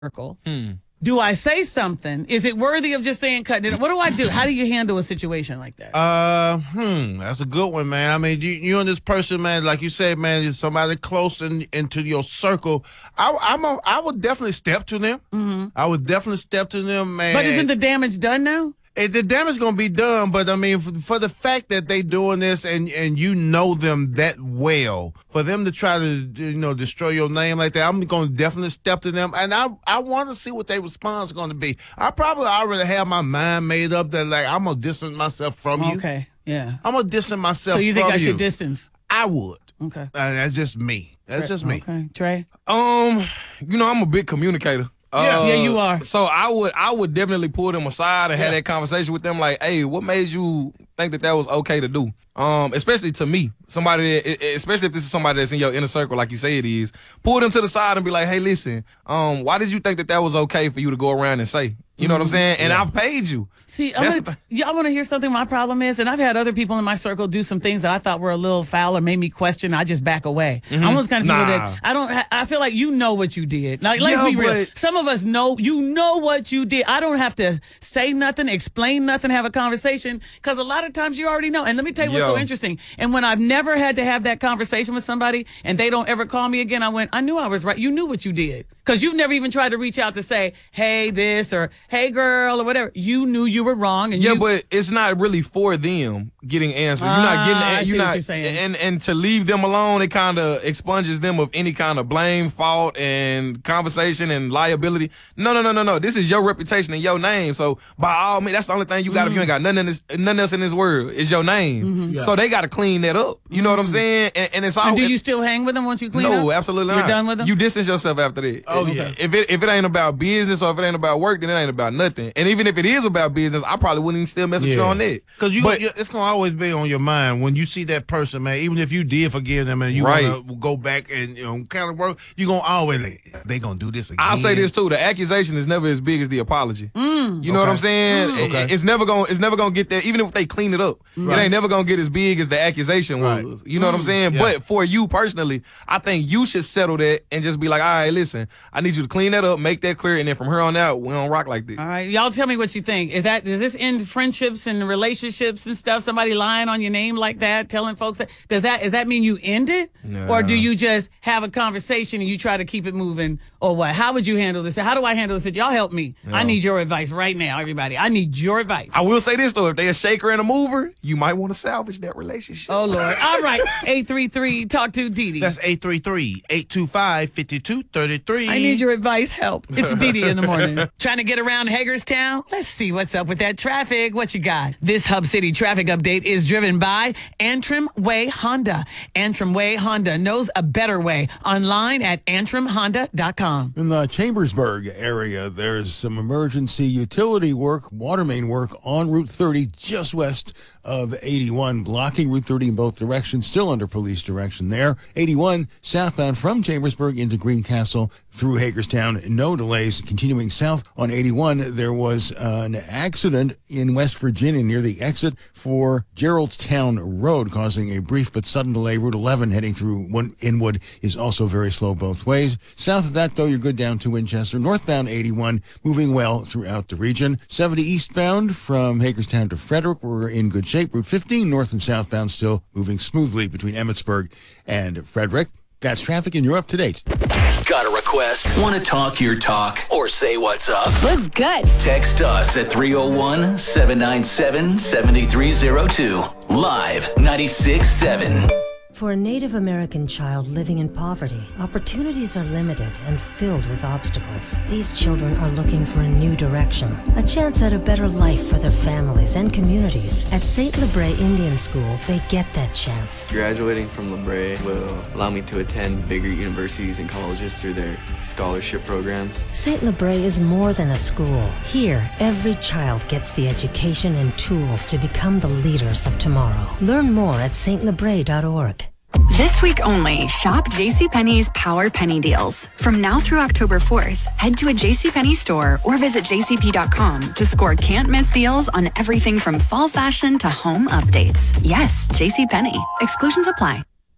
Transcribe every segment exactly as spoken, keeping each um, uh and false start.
circle. Hmm. Do I say something? Is it worthy of just saying cut it? What do I do? How do you handle a situation like that? Uh, hmm, that's a good one, man. I mean, you, you and this person, man, like you said, man, is somebody close in, into your circle. I, I'm a, I would definitely step to them. Mm-hmm. I would definitely step to them, man. But isn't the damage done now? It, the damage gonna be done, but I mean, for, for the fact that they doing this and and you know them that well, for them to try to you know destroy your name like that, I'm gonna definitely step to them, and I I want to see what their response is gonna be. I probably already have my mind made up that like I'm gonna distance myself from you. Okay, yeah. I'm gonna distance myself. So you think from I should you. distance? I would. Okay. Uh, that's just me. That's just me. Okay, Trey. Um, you know, I'm a big communicator. Yeah, uh, yeah, you are. So I would, I would definitely pull them aside and Yeah. have that conversation with them. Like, hey, what made you think that that was okay to do? Um, especially to me, somebody, that, especially if this is somebody that's in your inner circle, like you say it is. Pull them to the side and be like, hey, listen, um, why did you think that that was okay for you to go around and say? You know what I'm saying? And I've paid you. See, I That's want the to yeah, I want to hear something my problem is, and I've had other people in my circle do some things that I thought were a little foul or made me question. I just back away. Mm-hmm. I'm those kind of people Nah. that I don't. Ha- I feel like you know what you did. Like, let's Yeah, be real. but- Some of us know you know what you did. I don't have to say nothing, explain nothing, have a conversation because a lot of times you already know. And let me tell you what's Yo. so interesting. And when I've never had to have that conversation with somebody and they don't ever call me again, I went, I knew I was right. You knew what you did because you've never even tried to reach out to say, hey, this or hey, girl or whatever. You knew you were wrong. And Yeah, you, but it's not really for them getting answers. You're Ah, not getting. I You're see what not. you're saying. And and to leave them alone, it kind of expunges them of any kind of blame, fault, and conversation and liability. No, no, no, no, no. This is your reputation and your name. So by all means, that's the only thing you got. If you ain't got nothing, in this, nothing else in this world, is your name. Mm-hmm. Yeah. So they got to clean that up. You know what I'm saying? And, and it's all. And do you still hang with them once you clean up? No, absolutely You're not. done with them? You distance yourself after that. Oh, If- yeah. If it if it ain't about business or if it ain't about work, then it ain't about nothing. And even if it is about business, I probably wouldn't even still mess with you on that. Because you, But- you, it's gonna always be on your mind when you see that person, man. Even if you did forgive them and you Right. wanna go back and you know kind of work, you gonna always like, they gonna do this again. I'll say this too: the accusation is never as big as the apology. You know what I'm saying? Mm. It- Okay. It's never gonna it's never gonna get there. Even if they clean it up, it ain't never gonna get as big as the accusation Right. was. You know what I'm saying? Yeah. But for you personally, I think you should settle that and just be like, all right, listen, I need you to clean that up, make that clear, and then from here on out, we don't rock like this. All right, y'all tell me what you think. Is that does this end friendships and relationships and stuff? Somebody lying on your name like that, telling folks that does that does that mean you end it, or do you just have a conversation and you try to keep it moving, or what? How would you handle this? How do I handle this? Y'all help me. I need your advice right now, everybody. I need your advice. I will say this though: if they a shaker and a mover, you might want to salvage that relationship. Oh Lord! All right, eight three three talk to Dee Dee. That's eight three three, eight two five, five two three three. I need your advice. Help. It's Dee Dee in the morning. Trying to get around Hagerstown? Let's see what's up with that traffic. What you got? This Hub City traffic update is driven by Antrim Way Honda. Antrim Way Honda knows a better way. Online at antrim honda dot com. In the Chambersburg area, there's some emergency utility work, water main work on Route thirty, just west of eighty-one, blocking Route thirty in both directions, still under police direction there. eighty-one southbound from Chambersburg into Greencastle through Hagerstown, no delays. Continuing south on eighty-one, there was uh, an accident in West Virginia near the exit for Geraldstown Road, causing a brief but sudden delay. Route eleven heading through one Inwood is also very slow both ways. South of that, though, you're good down to Winchester. Northbound eighty-one, moving well throughout the region. seventy eastbound from Hagerstown to Frederick, we're in good shape. Route fifteen, north and southbound, still moving smoothly between Emmitsburg and Frederick. That's traffic, and you're up to date. Got a request? Want to talk your talk or say what's up? What's good? Text us at three oh one, seven nine seven, seven three oh two. Live ninety-six seven. For a Native American child living in poverty, opportunities are limited and filled with obstacles. These children are looking for a new direction, a chance at a better life for their families and communities. At Saint Lebre Indian School, they get that chance. Graduating from Lebre will allow me to attend bigger universities and colleges through their scholarship programs. Saint Lebre is more than a school. Here, every child gets the education and tools to become the leaders of tomorrow. Learn more at s t lebre dot org. This week only, shop JCPenney's Power Penny Deals. From now through October fourth, head to a JCPenney store or visit j c p dot com to score can't-miss deals on everything from fall fashion to home updates. Yes, JCPenney. Exclusions apply.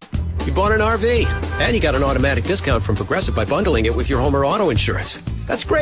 You bought an R V, and you got an automatic discount from Progressive by bundling it with your home or auto insurance. That's great.